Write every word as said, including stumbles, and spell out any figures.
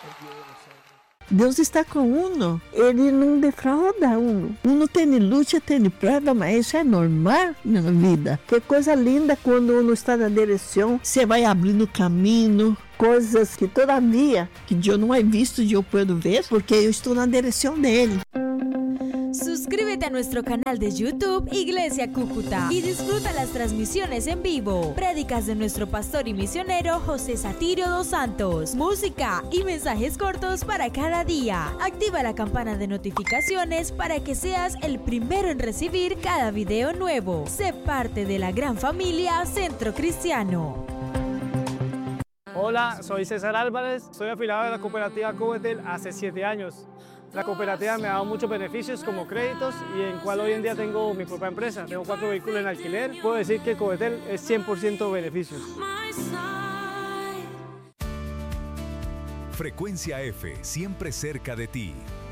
Deus está com uno, Ele não defrauda uno. Uno tem luta, tem prova, mas isso é normal na vida. Que coisa linda quando uno está na direção, você vai abrindo caminho, coisas que todavia, que eu não he visto, eu posso ver, porque eu estou na direção dele. Suscríbete a nuestro canal de YouTube Iglesia Cúcuta y disfruta las transmisiones en vivo, prédicas de nuestro pastor y misionero José Satirio dos Santos, música y mensajes cortos para cada día. Activa la campana de notificaciones para que seas el primero en recibir cada video nuevo. Sé parte de la gran familia Centro Cristiano. Hola, soy César Álvarez, soy afiliado de la cooperativa Covetel hace siete años. La cooperativa me ha dado muchos beneficios como créditos y en cual hoy en día tengo mi propia empresa. Tengo cuatro vehículos en alquiler. Puedo decir que Covetel es cien por ciento beneficios. Frecuencia F, siempre cerca de ti.